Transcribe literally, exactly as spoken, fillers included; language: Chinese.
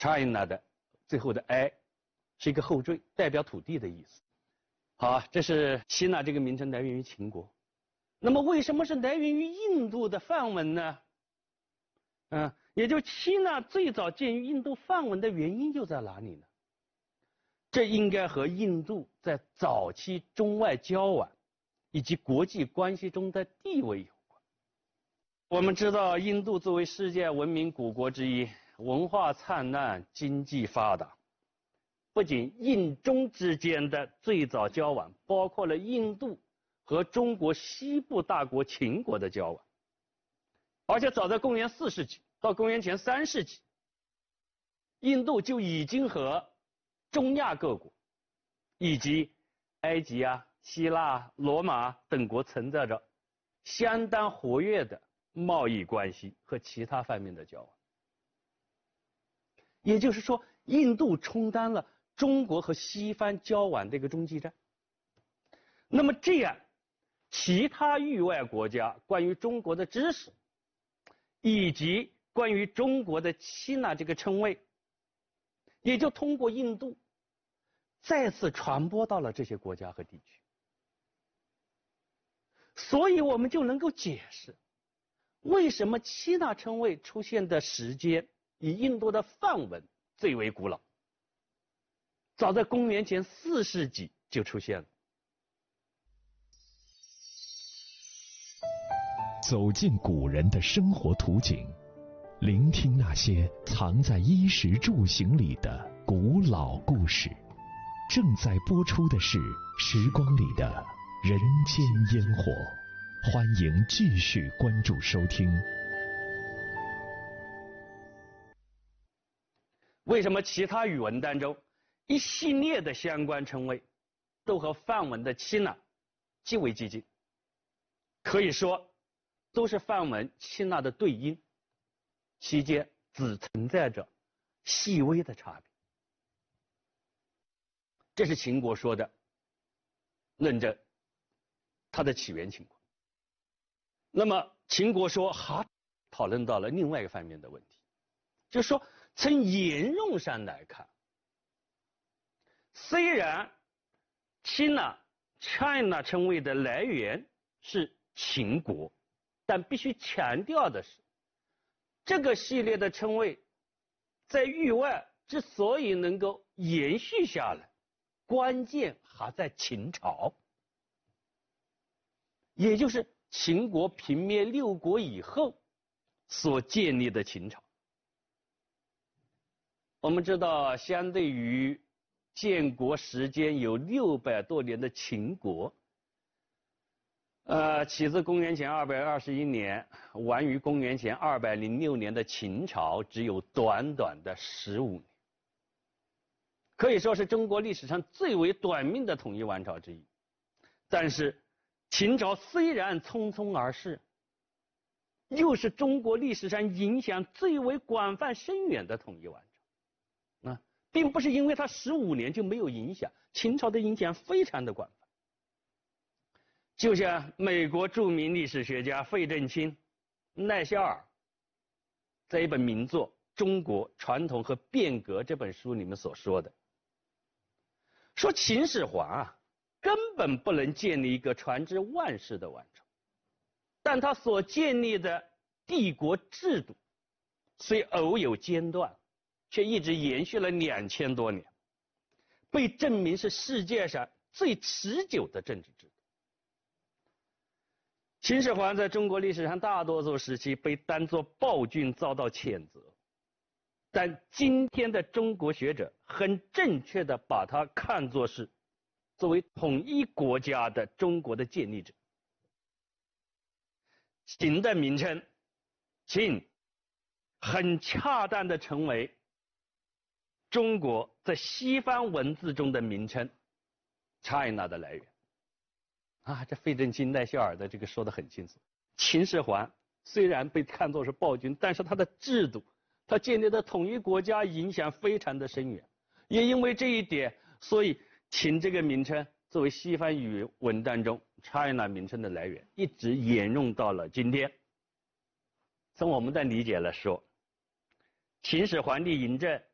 China 的最后的 I 是一个后缀，代表土地的意思。好，这是希腊这个名称来源于秦国。那么为什么是来源于印度的梵文呢？嗯，也就希腊最早见于印度梵文的原因又在哪里呢？这应该和印度在早期中外交往以及国际关系中的地位有关。我们知道，印度作为世界文明古国之一，文化灿烂，经济发达。不仅印中之间的最早交往包括了印度和中国西部大国秦国的交往，而且早在公元四世纪到公元前三世纪，印度就已经和中亚各国以及埃及啊、希腊、罗马等国存在着相当活跃的贸易关系和其他方面的交往。也就是说，印度充当了中国和西方交往的一个中继站。那么这样，其他域外国家关于中国的知识，以及关于中国的希腊这个称谓，也就通过印度再次传播到了这些国家和地区。所以我们就能够解释，为什么希腊称谓出现的时间以印度的梵文最为古老，早在公元前四世纪就出现了。 走进古人的生活图景，聆听那些藏在衣食住行里的古老故事。正在播出的是《时光里的人间烟火》，欢迎继续关注收听。 为什么其他语文当中一系列的相关称谓都和梵文的希腊极为接近？可以说都是梵文希腊的对音，其间只存在着细微的差别。这是秦国说的论证它的起源情况。那么秦国说还讨论到了另外一个方面的问题，就是说从沿用上来看，虽然 China China 称谓的来源是秦国，但必须强调的是，这个系列的称谓在域外之所以能够延续下来，关键还在秦朝，也就是秦国平灭六国以后所建立的秦朝。我们知道，相对于建国时间有六百多年的秦国，呃，起自公元前二百二十一年，完于公元前二百零六年的秦朝，只有短短的十五年，可以说是中国历史上最为短命的统一王朝之一。但是，秦朝虽然匆匆而逝，又是中国历史上影响最为广泛深远的统一王朝。啊，并不是因为它十五年就没有影响，秦朝的影响非常的广泛。就像美国著名历史学家费正清、奈肖尔在一本名作《中国传统和变革》这本书里面所说的，说秦始皇啊根本不能建立一个传之万世的王朝，但他所建立的帝国制度虽偶有间断，却一直延续了两千多年，被证明是世界上最持久的政治制度。秦始皇在中国历史上大多数时期被当作暴君遭到谴责，但今天的中国学者很正确地把他看作是作为统一国家的中国的建立者。秦的名称秦很恰当地成为中国在西方文字中的名称 China 的来源。啊，这费正清、奈肖尔的这个说得很清楚。秦始皇虽然被看作是暴君，但是他的制度，他建立的统一国家影响非常的深远。也因为这一点，所以秦这个名称作为西方语文当中 China 名称的来源，一直沿用到了今天。从我们的理解来说，秦始皇帝嬴政